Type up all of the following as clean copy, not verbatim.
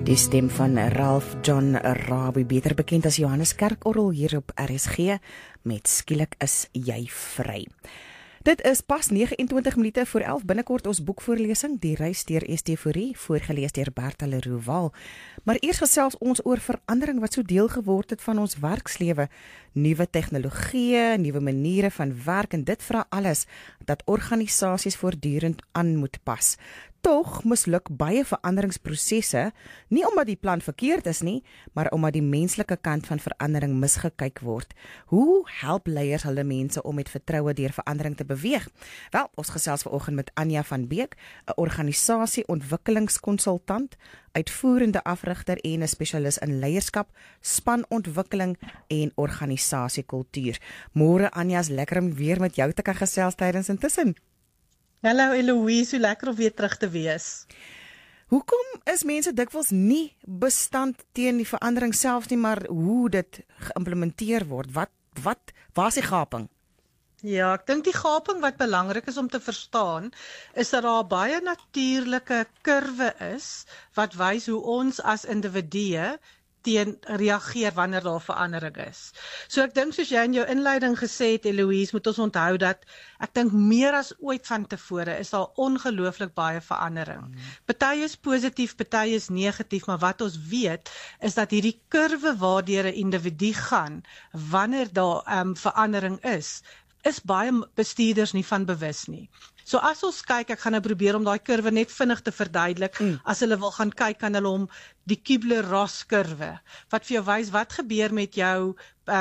Die stem van Ralph John Rabie, beter bekend as Johannes Kerkorrel hier op RSG, met Skielik is jy vry. Dit is pas 29 minute voor 11, binnekort ons boekvoorlesing, Die reis deur ST Fourie, voorgelees deur Bertha Leroux. Maar eers gesels ons oor verandering wat so deel geword het van ons werkslewe, nuwe tegnologieë, nuwe maniere van werk, en dit vra alles dat organisasies voortdurend aan moet pas. Tog misluk baie veranderingsprosesse, nie omdat die plan verkeerd is nie, maar omdat die menslike kant van verandering misgekyk word. Hoe help leiers hulle mense om met vertroue deur verandering te beweeg? Wel, ons gesels vanoggend met Anja van Beek, 'n organisasieontwikkelingskonsultant, uitvoerende afrigter en 'n spesialis in leierskap, spanontwikkeling en organisasiekultuur. Môre Anja, is lekker om weer met jou te kan gesels tydens intussen. Hallo Eloise, hoe lekker om weer terug te wees. Hoekom is mense dikwels nie bestand teen die verandering selfs nie, maar hoe dit geïmplementeer word? Waar is die gaping? Ja, ek dink die gaping wat belangrik is om te verstaan, is dat daar baie natuurlike kurwe is, wat wys hoe ons as individue teen reageer wanneer daar verandering is. So ek dink soos jy in jou inleiding gesê het, Eloise, moet ons onthou dat ek dink meer as ooit van tevore is daar ongelooflik baie verandering. Party is positief, party is negatief, maar wat ons weet is dat hierdie kurwe waardeur 'n individu gaan wanneer daar verandering is baie bestuurders nie van bewus nie. So as ons kyk, ek gaan nou probeer om daai kurwe net vinnig te verduidelik, as hulle wil gaan kyk, kan hulle om die Kubler-Ross kurwe, wat vir jou wys wat gebeur met jou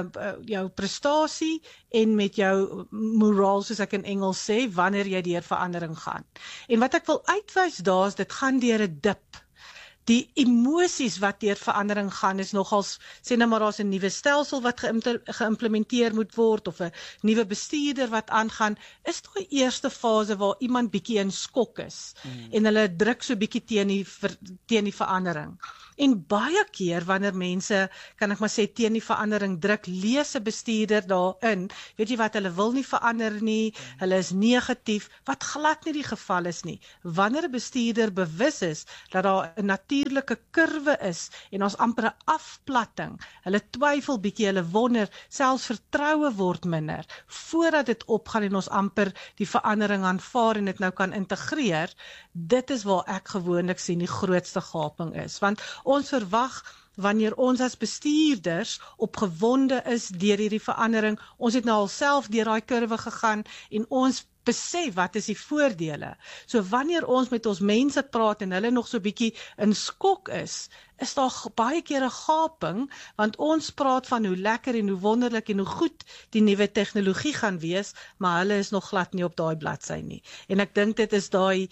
prestasie en met jou moraal, soos ek in Engels sê, wanneer jy deur verandering gaan. En wat ek wil uitwys daar is, dit gaan deur 'n dip. Die emosies wat deur verandering gaan is nogals, sê nou maar daar's 'n nuwe stelsel wat geïmplementeer moet word, of 'n nuwe bestuurder wat aangaan, is daai eerste fase waar iemand bietjie in skok is, en hulle druk so bietjie teen die verandering. En baie keer wanneer mense, kan ek maar sê, teen die verandering druk, lees 'n bestuurder daarin, weet jy wat, hulle wil nie verander nie, hulle is negatief, wat glad nie die geval is nie. Wanneer 'n bestuurder bewus is dat daar 'n natuurlike kurwe is, en ons amper 'n afplatting, hulle twyfel bietjie, hulle wonder, selfs vertroue word minder, voordat dit opgaan en ons amper die verandering aanvaar en dit nou kan integreer, dit is waar ek gewoonlik sien die grootste gaping is, want ons verwag, wanneer ons as bestuurders opgewonde is deur hierdie verandering, ons het nou al self deur daai kurwe gegaan, en ons besef wat is die voordele. So wanneer ons met ons mense praat en hulle nog so bietjie in skok is daar baie keer 'n gaping, want ons praat van hoe lekker en hoe wonderlik en hoe goed die nuwe tegnologie gaan wees, maar hulle is nog glad nie op daai bladsy nie. En ek dink dit is daai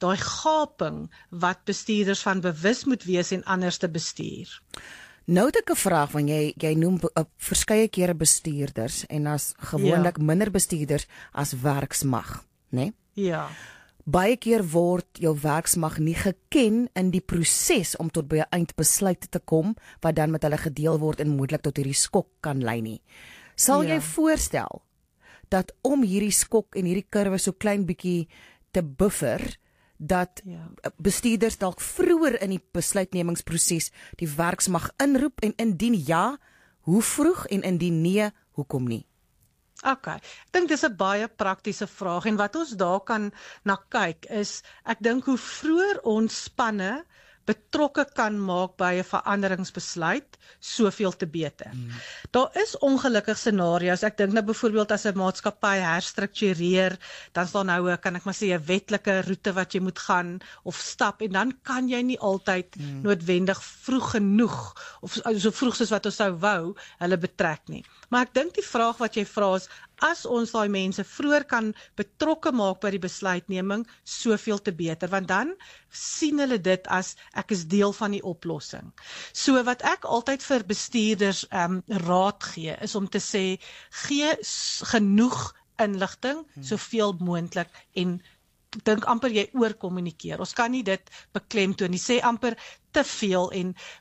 gaping wat bestuurders van bewus moet wees en anders te bestuur. Nou het ek 'n vraag, want jy noem verskeie kere bestuurders, en as gewoonlik minder bestuurders as werksmag, né? Ja. Baie keer word jou werksmag nie geken in die proses om tot by 'n eindbesluit te kom, wat dan met hulle gedeel word en moontlik tot hierdie skok kan lei nie. Sal jy voorstel dat om hierdie skok en hierdie kurwe so klein bietjie te buffer, dat bestuurders dalk vroeër in die besluitnemingsproses die werksmag inroep, en indien ja, hoe vroeg, en indien nee, hoekom nie? Okay, ek dink dis 'n baie praktiese vraag, en wat ons daar kan na kyk is, ek dink hoe vroeër ons spanne betrokke kan maak by 'n veranderingsbesluit, soveel te beter. Daar is ongelukkig scenario's, ek dink nou byvoorbeeld as 'n maatskappy herstruktureer, dan is daar nou, kan ek maar sê, 'n wetlike roete wat jy moet gaan, of stap, en dan kan jy nie altyd noodwendig vroeg genoeg, of so vroeg soos wat ons sou wou, hulle betrek nie. Maar ek dink die vraag wat jy vra is, as ons daai mense vroeër kan betrokke maak by die besluitneming, soveel te beter, want dan sien hulle dit as, ek is deel van die oplossing. So wat ek altyd vir bestuurders raad gee, is om te sê, gee genoeg inligting, soveel moontlik, en dink amper jy oorkommunikeer. Ons kan nie dit beklemtoon nie, sê amper te veel, en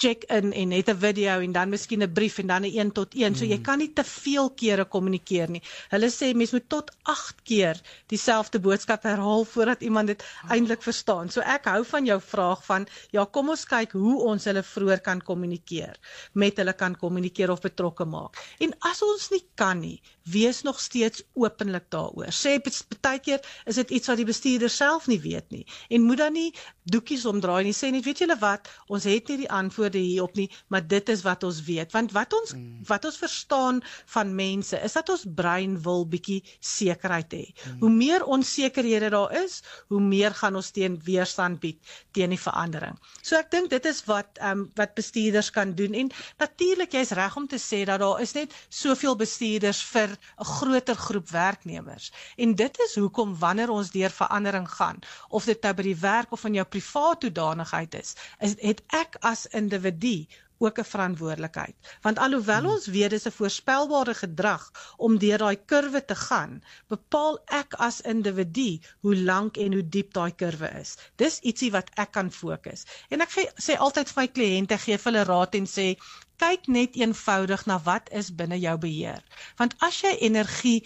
check-in en net 'n video en dan miskien 'n brief en dan 'n 1 tot 1. So jy kan nie te veel kere kommunikeer nie. Hulle sê mens moet tot 8 keer dieselfde boodskap herhaal voordat iemand dit eintlik verstaan. So ek hou van jou vraag van, ja, kom ons kyk hoe ons hulle vroeër kan kommunikeer, met hulle kan kommunikeer of betrokke maak. En as ons nie kan nie, wees nog steeds openlik daaroor. Sê baie keer is dit iets wat die bestuurder self nie weet nie. En moet dan nie doekies omdraai nie, sê net, weet julle wat, ons het nie die antwoorde hierop nie, maar dit is wat ons weet. Want wat ons verstaan van mense, is dat ons brein wil bietjie sekerheid hê. Hoe meer onsekerhede daar is, hoe meer gaan ons teen weerstand bied teen die verandering. So ek dink dit is wat bestuurders kan doen. En natuurlik, jy's reg om te sê dat daar is net soveel bestuurders vir 'n groter groep werknemers. En dit is hoekom wanneer ons deur verandering gaan, of dit nou by die werk of in jou privaat hoedanigheid is, het ek as individu ook 'n verantwoordelikheid. Want alhoewel ons weet dis 'n voorspelbare gedrag om deur daai kurwe te gaan, bepaal ek as individu hoe lank en hoe diep daai kurwe is. Dis ietsie wat ek kan fokus. En ek sê altyd vir my kliënte, gee vir hulle raad en sê, kyk net eenvoudig na wat is binne jou beheer. Want as jy energie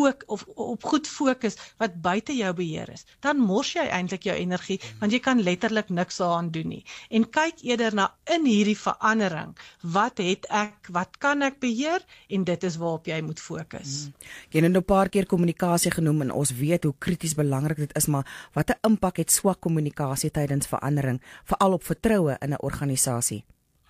op goed fokus wat buite jou beheer is, dan mors jy eintlik jou energie, want jy kan letterlik niks daaraan doen nie. En kyk eerder na in hierdie verandering, wat kan ek beheer, en dit is waarop jy moet fokus. Jy het nou 'n paar keer kommunikasie genoem en ons weet hoe krities belangrik dit is, maar wat 'n impak het swak kommunikasie tydens verandering, veral op vertroue in 'n organisasie?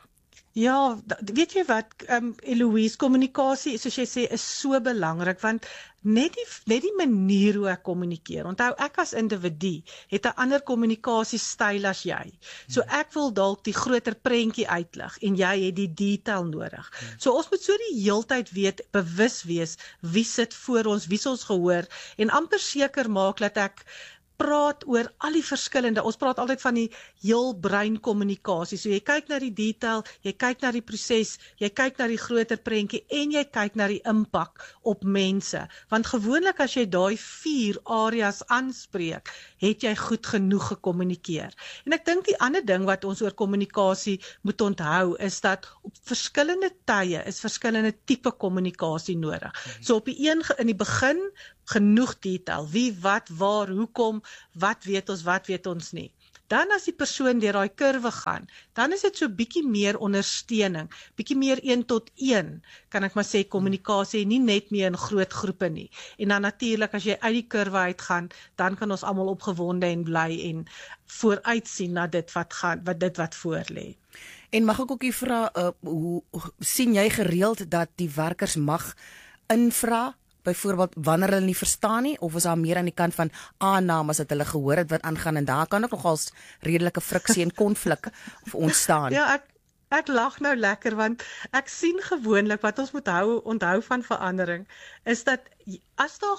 Ja, weet jy wat, Eloise, kommunikasie, soos jy sê, is so belangrik, want net die manier hoe ek kommunikeer, onthou ek as individu het 'n ander kommunikasiestyl as jy. So ek wil dalk die groter prentjie uitlig en jy het die detail nodig. So ons moet so die heeltyd bewus wees wie sit voor ons, wie ons gehoor, en amper seker maak dat ek praat oor al die verskillende, ons praat altyd van die heel brein kommunikasie, so jy kyk na die detail, jy kyk na die proses, jy kyk na die groter prentjie, en jy kyk na die impak op mense, want gewoonlik as jy daai 4 areas aanspreek, het jy goed genoeg gekommunikeer. En ek dink die ander ding wat ons oor kommunikasie moet onthou, is dat op verskillende tye is verskillende tipe kommunikasie nodig. So op in die begin, genoeg detail, wie, wat, waar, hoekom, wat weet ons nie. Dan as die persoon deur daai kurwe gaan, dan is dit so bietjie meer ondersteuning, bietjie meer 1 tot 1, kan ek maar sê, kommunikasie, nie net meer in groot groepe nie. En dan natuurlik, as jy uit die kurwe uitgaan, dan kan ons almal opgewonde en bly en vooruit sien na dit wat voor lê. En mag ek ook hier vra, hoe sien jy gereeld dat die werkers mag invra, byvoorbeeld wanneer hulle nie verstaan nie, of is daar meer aan die kant van aannames dat hulle gehoor het wat aangaan, en daar kan ook nogals redelike friksie en konflik ontstaan. Ja, ek lag nou lekker, want ek sien gewoonlik wat ons moet onthou van verandering, is dat as daar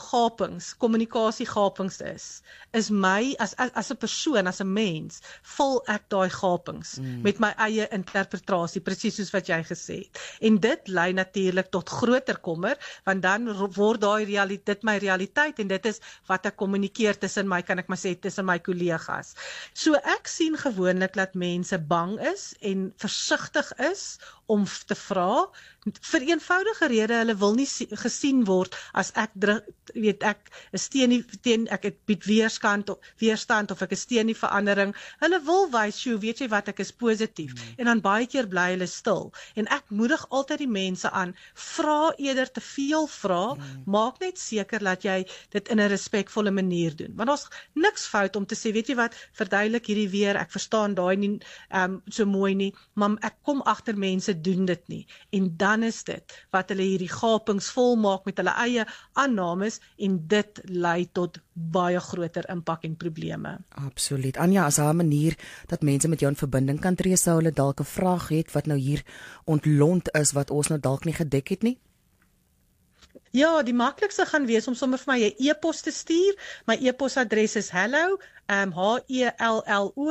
kommunikasiegapings is my, as 'n persoon, as 'n mens, vul ek daai gapings met my eie interpretasie, presies soos wat jy gesê het. En dit lei natuurlik tot groter kommer, want dan word dit my realiteit, en dit is wat ek kommunikeer tussen my kollegas. So ek sien gewoonlik dat mense bang is en versigtig is om te vra, vir eenvoudige rede, hulle wil nie gesien word as ek is ek bied weerstand of ek is teen die verandering. Hulle wil wys, weet jy wat, ek is positief. En dan baie keer bly hulle stil. En ek moedig altyd die mense aan, vra eerder te veel vra, maak net seker dat jy dit in 'n respekvolle manier doen. Want daar's niks fout om te sê, weet jy wat, verduidelik hierdie weer, ek verstaan daai nie so mooi nie, maar ek kom agter mense doen dit nie. En dan is dit wat hulle hierdie gapings volmaak met hulle eie aannames, en dit lei tot baie groter impak en probleme. Absoluut. Anja, as daar 'n manier dat mense met jou in verbinding kan tree, sou hulle dalk 'n vraag het wat nou hier ontlont is, wat ons nou dalk nie gedek het nie? Ja, die maklikste gaan wees om sommer vir my 'n e-pos te stuur. My e-posadres is hello HELLO,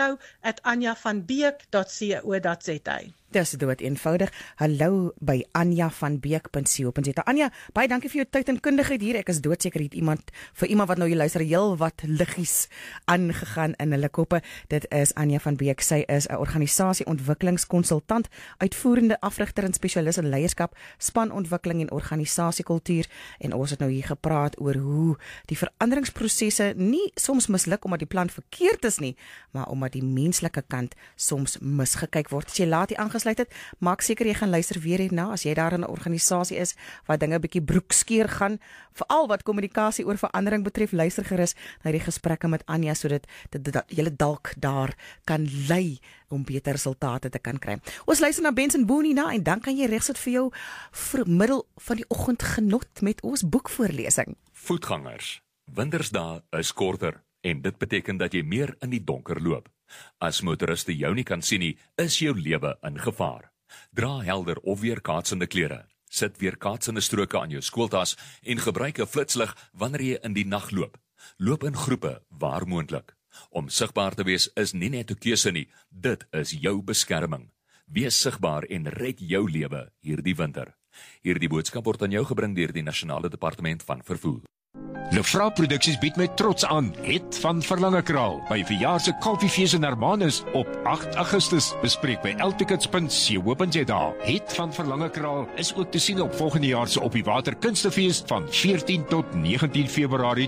hello@anjavanbeek.co.za. Dis dood eenvoudig. Hallo by anjavanbeek.co.za. Anja, baie dankie vir jou tyd en kundigheid hier. Ek is doodseker het vir iemand wat nou jy luister heel wat liggies aangegaan in hulle koppe. Dit is Anja van Beek. Sy is 'n organisasieontwikkelingskonsultant, uitvoerende afrigter en spesialis in leierskap, spanontwikkeling en organisasiekultuur. En ons het nou hier gepraat oor hoe die veranderingsprosesse nie soms misluk omdat die plan verkeerd is nie, maar omdat die menslike kant soms misgekyk word. As jy laat die aangesluit het, maak seker jy gaan luister weer hierna as jy daar in 'n organisasie is waar dinge 'n bietjie broekskeer gaan, veral wat kommunikasie oor verandering betref, luister gerus na die gesprekke met Anja sodat julle dalk daar kan lei om beter resultate te kan kry. Ons luister na Benson Boone na en dan kan jy regsit vir jou middel van die oggend genot met ons boekvoorlesing. Voetgangers, wintersdae is korter en dit beteken dat jy meer in die donker loop. As motoriste jou nie kan sien nie, is jou lewe in gevaar. Dra helder of weerkaatsende klere. Sit weerkaatsende stroke aan jou skooltas en gebruik 'n flitslig wanneer jy in die nag loop. Loop in groepe waar moontlik. Om sigbaar te wees is nie net 'n keuse nie, dit is jou beskerming. Wees sigbaar en red jou lewe hierdie winter. Hierdie boodskap word aan jou gebring deur die Nasionale Departement van Vervoer. Lefra Produksies bied met trots aan Het van Verlangekraal by verjaar se Koffiefees in Hermanus op 8 Augustus. Bespreek by eltickets.co.za. Het van Verlangekraal is ook te sien op volgende jaar se Op die Water Kunstefees van 14 tot 19 Februarie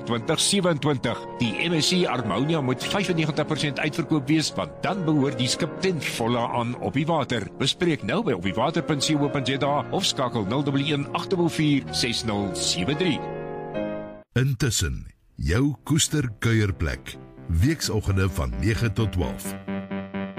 2027. Die MSC Armonia moet 95% uitverkoop wees, want dan behoort die skip ten volle aan Op die Water. Bespreek nou by opdiewater.co.za of skakel 011 844 6073. Intussen, jou koester kuierplek, weeksoggende van 9 tot 12.